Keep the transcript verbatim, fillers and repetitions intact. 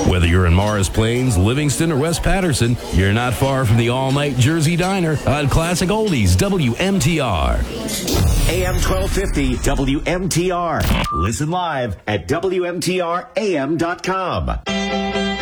Whether you're in Morris Plains, Livingston, or West Patterson, you're not far from the all-night Jersey Diner on Classic Oldies W M T R. A M twelve fifty W M T R. Listen live at W M T R A M dot com.